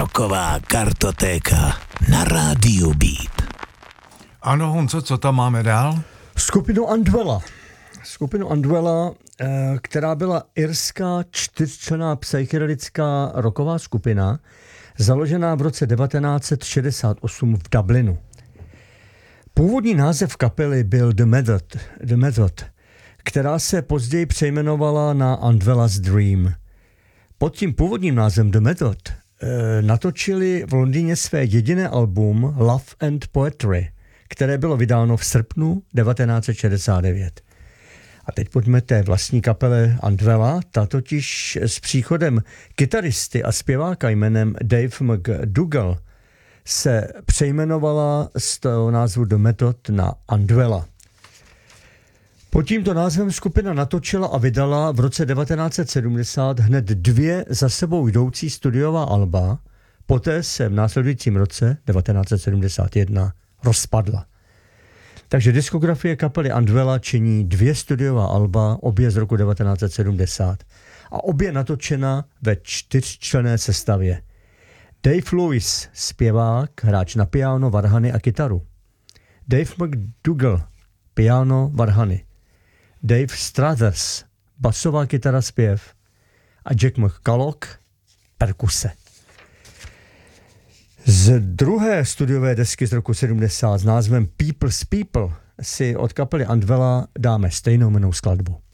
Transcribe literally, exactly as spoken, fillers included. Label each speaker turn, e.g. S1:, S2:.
S1: Rocková kartotéka na rádiu Beat.
S2: Ano, Honzo, co tam máme dál?
S3: Skupinu Andvela. Skupinu Andvela, která byla irská čtyřčlenná psychedelická rocková skupina, založená v roce devatenáct set šedesát osm v Dublinu. Původní název kapely byl The Method, The Method, která se později přejmenovala na Andvela's Dream. Pod tím původním názvem The Method eh, natočili v Londýně své jediné album Love and Poetry, které bylo vydáno v srpnu devatenáct set šedesát devět. A teď pojďme té vlastní kapele Andvela, ta totiž s příchodem kytaristy a zpěváka jménem Dave McDougall se přejmenovala z toho názvu The Method na Andvela. Pod tímto názvem skupina natočila a vydala v roce devatenáct set sedmdesát hned dvě za sebou jdoucí studiová alba, poté se v následujícím roce devatenáct set sedmdesát jedna rozpadla. Takže diskografie kapely Andvela činí dvě studiová alba, obě z roku devatenáct set sedmdesát a obě natočena ve čtyřčlenné sestavě. Dave Lewis, zpěvák, hráč na piano, varhany a kytaru. Dave McDougall, piano, varhany. Dave Struthers, basová kytara, zpěv. A Jack McCulloch, perkuse. Z druhé studiové desky z roku sedmdesát s názvem People's People si od kapely Andvela dáme stejnou jmennou skladbu.